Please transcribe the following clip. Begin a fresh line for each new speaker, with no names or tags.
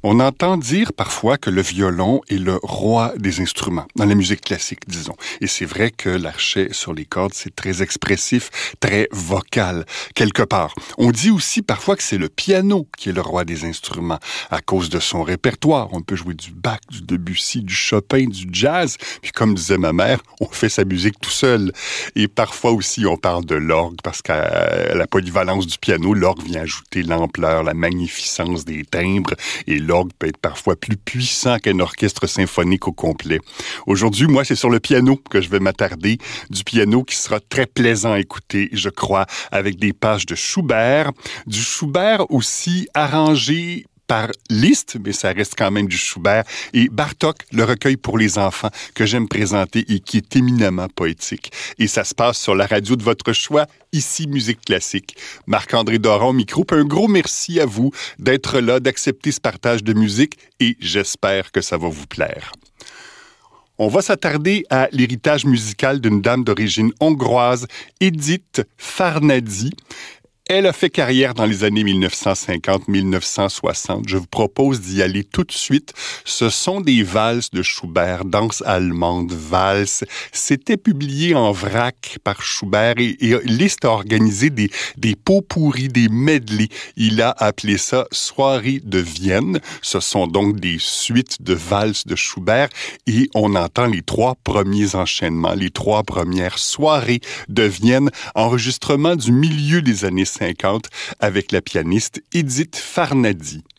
On entend dire parfois que le violon est le roi des instruments, dans la musique classique, disons. Et c'est vrai que l'archet sur les cordes, c'est très expressif, très vocal, quelque part. On dit aussi parfois que c'est le piano qui est le roi des instruments, à cause de son répertoire. On peut jouer du Bach, du Debussy, du Chopin, du jazz. Puis comme disait ma mère, on fait sa musique tout seul. Et parfois aussi, on parle de l'orgue, parce qu'à la polyvalence du piano, l'orgue vient ajouter l'ampleur, la magnificence des timbres, et l'orgue peut être parfois plus puissant qu'un orchestre symphonique au complet. Aujourd'hui, moi, c'est sur le piano que je vais m'attarder, du piano qui sera très plaisant à écouter, je crois, avec des pages de Schubert, du Schubert aussi arrangé par Liszt, mais ça reste quand même du Schubert, et Bartók, le recueil pour les enfants, que j'aime présenter et qui est éminemment poétique. Et ça se passe sur la radio de votre choix, ici Musique Classique. Marc-André Doron, micro, puis un gros merci à vous d'être là, d'accepter ce partage de musique, et j'espère que ça va vous plaire. On va s'attarder à l'héritage musical d'une dame d'origine hongroise, Edith Farnady. Elle a fait carrière dans les années 1950-1960. Je vous propose d'y aller tout de suite. Ce sont des valses de Schubert, danse allemande, valse. C'était publié en vrac par Schubert et Liszt a organisé des pot-pourris, des medleys. Il a appelé ça Soirée de Vienne. Ce sont donc des suites de valses de Schubert et on entend les 3 premiers enchaînements, les 3 premières soirées de Vienne, enregistrement du milieu des années 50 avec la pianiste Edith Farnady.